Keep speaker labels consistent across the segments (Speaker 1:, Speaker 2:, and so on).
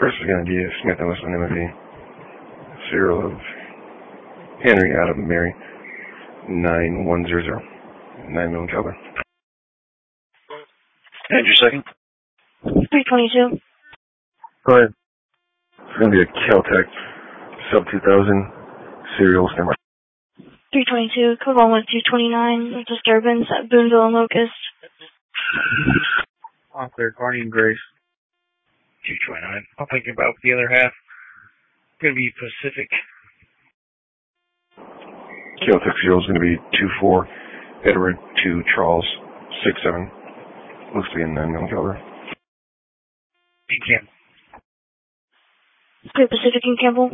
Speaker 1: First is going to be Smith and Wesson Timothy, serial of Henry Adam Mary 9100, 9mm caliber.
Speaker 2: And your second?
Speaker 3: 322.
Speaker 1: Go ahead. It's going to be a Caltech sub 2000 serial stemmer.
Speaker 3: 322. Code 1 was 229. Disturbance at Boonville and Locust.
Speaker 2: All clear, Carney and Grace. 229. I'll think about the other half. Going to be Pacific.
Speaker 1: Caltech serial is going to be 24 Edward 2 Charles 67. Looks to be a 9mm caliber.
Speaker 2: Campbell.
Speaker 3: Clear Pacific and Campbell.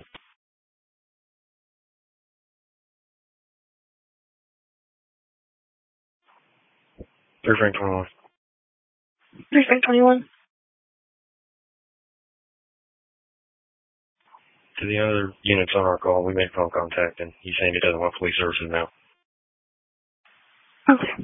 Speaker 2: 3 Frank 21.
Speaker 3: 3 Frank 21.
Speaker 2: To the other units on our call, we made phone contact, and he's saying he doesn't want police services now.
Speaker 3: Okay.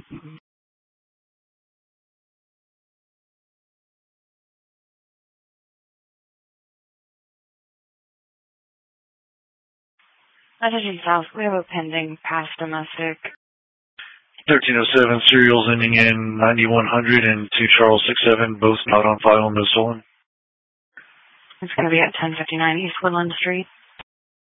Speaker 4: Messaging South, we have a pending past domestic.
Speaker 2: 1307 serials ending in 9100 and 2 Charles 67, both not on file, no stolen.
Speaker 4: It's going to be at 1059 East Woodland Street.